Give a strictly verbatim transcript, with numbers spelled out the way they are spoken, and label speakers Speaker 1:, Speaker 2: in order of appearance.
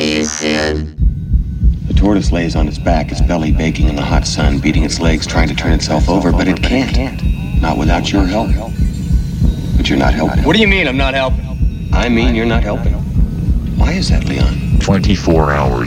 Speaker 1: Station.
Speaker 2: The tortoise lays on its back, its belly baking in the hot sun, beating its legs, trying to turn itself over, but it can't. Not without your help. But you're not helping.
Speaker 3: What do you mean I'm not helping?
Speaker 2: I mean you're not helping. Why is that, Leon?
Speaker 4: twenty-four hours